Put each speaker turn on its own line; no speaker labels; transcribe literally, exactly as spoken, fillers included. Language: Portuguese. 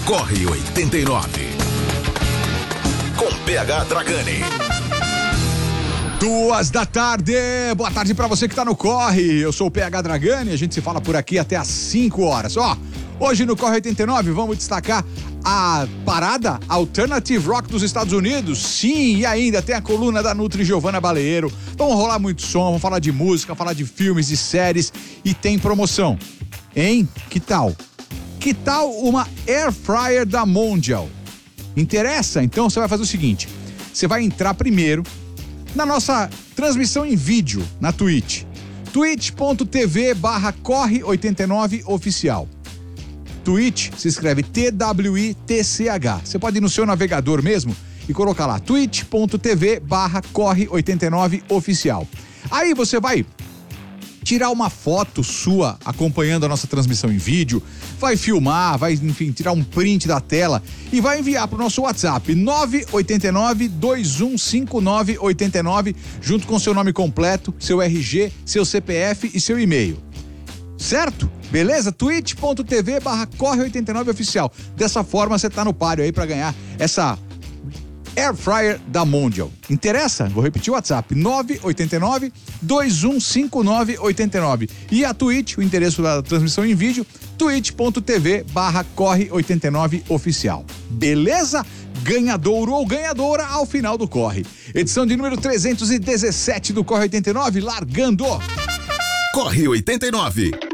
Corre oitenta e nove. Com P H Dragani.
Duas da tarde, boa tarde pra você que tá no Corre. Eu sou o P H Dragani, a gente se fala por aqui até às cinco horas. Ó, hoje no Corre oitenta e nove vamos destacar a parada Alternative Rock dos Estados Unidos. Sim, e ainda tem a coluna da Nutri Giovana Baleiro. Vamos rolar muito som, vamos falar de música, falar de filmes, de séries e tem promoção. Hein? Que tal? Que tal uma Air Fryer da Mondial? Interessa? Então você vai fazer o seguinte, você vai entrar primeiro na nossa transmissão em vídeo na Twitch, twitch.tv barra corre oitenta e nove oficial. Twitch se escreve T W I T C H. Você pode ir no seu navegador mesmo e colocar lá twitch.tv barra corre oitenta e nove oficial. Aí você vai tirar uma foto sua acompanhando a nossa transmissão em vídeo, vai filmar, vai, enfim, tirar um print da tela e vai enviar pro nosso WhatsApp nove oito nove, dois um cinco nove oito nove, junto com seu nome completo, seu R G, seu C P F e seu e-mail. Certo? Beleza? twitch.tv barra corre oitenta e nove oficial. Dessa forma você tá no páreo aí pra ganhar essa Air Fryer da Mondial. Interessa? Vou repetir o WhatsApp, nove oito nove, dois um cinco nove oito nove. E a Twitch, o endereço da transmissão em vídeo, twitch.tv barra corre oitenta e nove oficial. Beleza? Ganhadouro ou ganhadora ao final do Corre. Edição de número trezentos e dezessete do Corre oitenta e nove, largando.
Corre oitenta e nove.